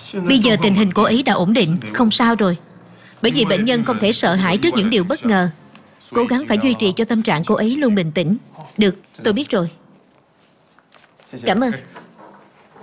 Bây giờ tình hình cô ấy đã ổn định, không sao rồi. Bởi vì bệnh nhân không thể sợ hãi trước những điều bất ngờ. Cố gắng phải duy trì cho tâm trạng cô ấy luôn bình tĩnh. Được, tôi biết rồi. Cảm ơn.